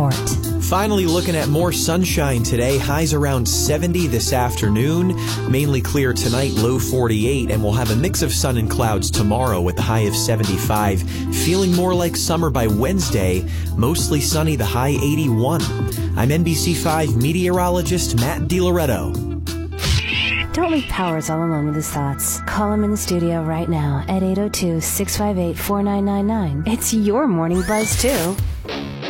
Report. Finally looking at more sunshine today. Highs around 70 this afternoon. Mainly clear tonight, low 48. And we'll have a mix of sun and clouds tomorrow with the high of 75. Feeling more like summer by Wednesday. Mostly sunny, the high 81. I'm NBC5 meteorologist Matt DiLoretto. Don't leave Powers all alone with his thoughts. Call him in the studio right now at 802-658-4999. It's your morning buzz, too.